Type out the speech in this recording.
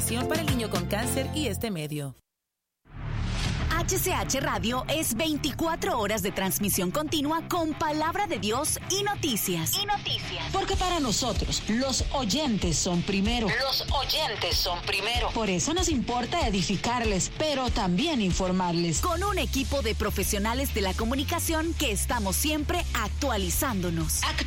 información para el niño con cáncer y este medio. HCH Radio es 24 horas de transmisión continua con palabra de Dios y noticias. Porque para nosotros, los oyentes son primero. Por eso nos importa edificarles, pero también informarles. Con un equipo de profesionales de la comunicación que estamos siempre actualizándonos.